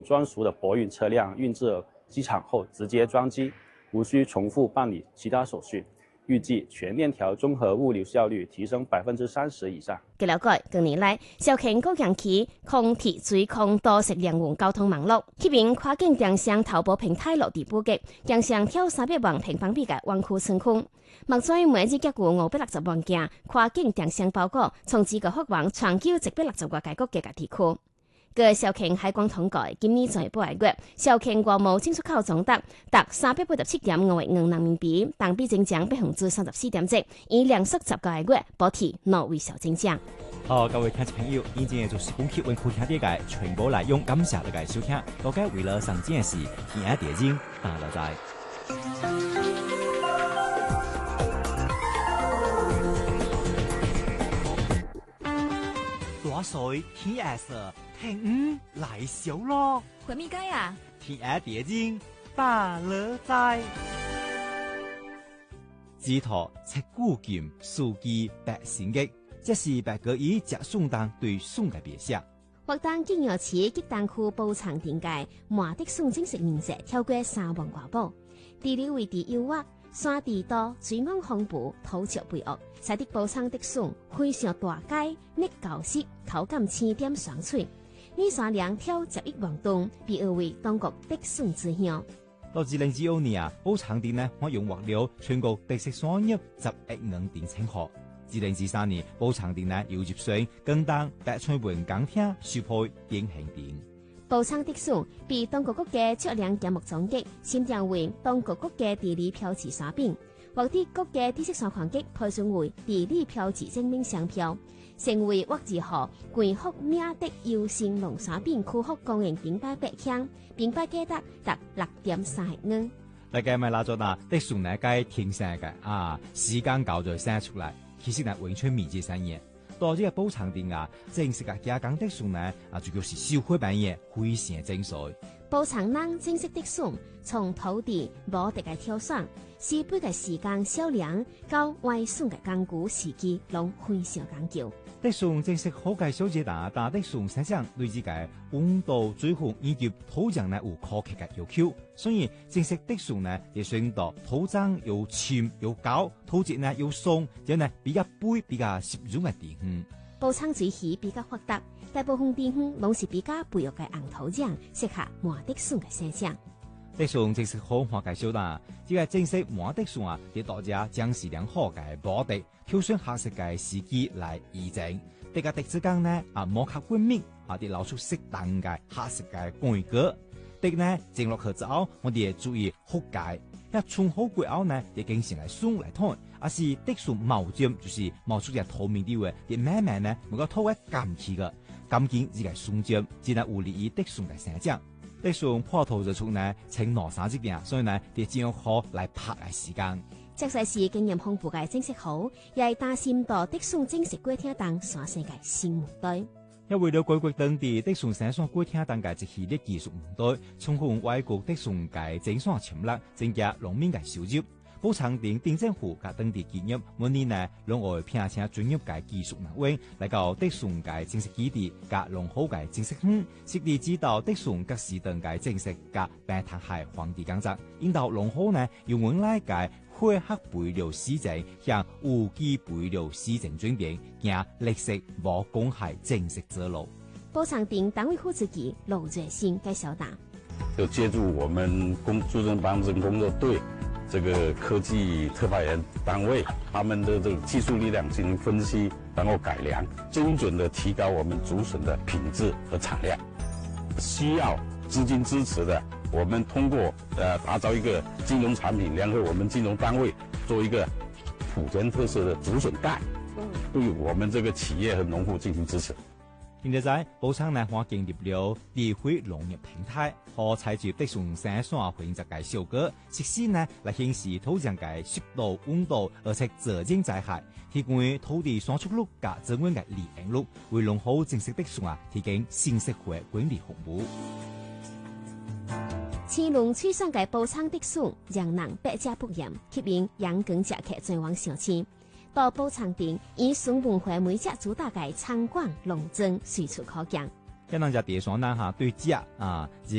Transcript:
专属的货运车辆运至机场后直接装机，无需重复办理其他手续。预计全链条综合物流效率提升30%以上。 據了解，近年來，肇慶高陽區空鐵水控多式聯運交通網絡，吸引跨境電商淘寶平台落地布局，電商挑300萬平方米嘅灣區村區。目前每日結果560萬件跨境電商包裹，從自個發往全球160個國家地區。據肇慶海關統計，今年在8月，肇慶國務進出口總值達387.5億元人民幣，同比增長34.7%，以連續10個月保持挪威小增長。 好，各位聽眾朋友，以前就是本期溫酷聽啲嘅全部內容，感謝大家收聽。大家為了上件事，聽下電影，大家在。大水天下色，聽來小咯。 回咪街啊？ 聽下電影，大樂在。指頭赤古劍，數記白線嘅，這是白個以隻宋當對宋嘅別寫。 獲當經由此激彈區寶藏店界，麻的宋正式面色跳過3萬掛寶，地理位置優渥。山地多，水岸豐富，土質肥沃，使得寶藏的筍非常大塊，蜜高色，口感鮮甜爽脆。呢山兩條10億王東，被譽為當國的筍之鄉。 到2025年啊，寶藏店呢，可用獲了全國特色商業10億元店稱號。2023年，寶藏店呢要接上更當白菜盤港廳樹配變形店。 寶藏的筍被當局嘅質量項目總結，簽訂為當局嘅地理標誌商品，獲得國嘅知識產權局批准為地理標誌證明商標，成為獲字號全國名的優先農產品區域供應品牌8項，品牌價值達6.3億元。 大家咪拿咗嗱，的筍呢該天生嘅啊，時間搞咗生出嚟，其實係完全未知生嘢。到這個寶藏店啊，正式嘅加工的筍呢，就叫是燒開版嘢，非常精髓。 寶藏人正式的筍，從土地無地嘅挑選，西北嘅時間少量，到外筍嘅根據時機，攏非常講究。 的筍正式好介小姐但的筍生長對自己溫度、水分以及土壤呢有苛刻嘅要求，所以正式的筍呢，亦選擇土壤又淺又高，土質呢又鬆，然後呢比較肥、比較濕潤嘅地方。 寶藏水系比較發達，大部分地方攏是比較肥沃嘅紅土壤，適合麻的筍嘅生長。 的筍正式好話介紹啦，這個正式麻的筍啊，亦大家將適量好嘅保地，挑選合適嘅時機來移整。這個的之間呢，摩卡均勻，啲撈出適當嘅合適嘅乾果。的呢整落去之後，我哋注意覆蓋。一沖好過後呢，亦經成係筍嚟睇，是的筍冒尖，就是冒出隻透明啲嘅，亦慢慢呢，能夠透一撳起嘅，撳緊呢個筍尖，只能有利於的筍嘅生長。的筍破土就出呢，請攞三隻邊，所以呢，亦只有好嚟拍嘅時間。 即使是經驗豐富嘅正式好，也係擔心到的筍正式過廳當全世界新門對。 因為了外國當地的筍生產過廳當嘅一系列技術門對，從向外國的筍嘅整sản潛力，增加農民嘅收入。寶藏店定政府及當地企業每年呢，讓我聘請專業嘅技術人員嚟到的筍嘅正式基地及農好嘅正式實地指導的筍各時段嘅正式及病態係皇帝工作，引導農好呢用原來嘅開墾肥料施政向有機肥料施政轉變，行綠色無公害正式之路。 寶藏店單位副書記盧瑞新介紹道： 就借助我們駐鎮辦人工作隊。這個科技特派員單位，他們的這個技術力量進行分析，然後改良，精準地提高我們竹筍的品質和產量。需要資金支持的，我們通過打造一個金融產品，聯合我們金融單位做一個莆田特色的竹筍貸，對我們這個企業和農戶進行支持。 現在寶藏呢，我建立了地區農業平台，可採集的筍生產混雜嘅效果，實施呢來顯示土壤嘅濕度、溫度，而且責任在下，提供土地產出率及資源嘅利用率，為農好正式的筍提供信息化管理服務。 青龍吹上嘅寶藏的筍，讓人百家不厭，吸引陽光食客前往賞賜。到寶藏店以筍文化每隻主打嘅餐館隆重隨處可見。 像咱只地方呢哈，對只啊。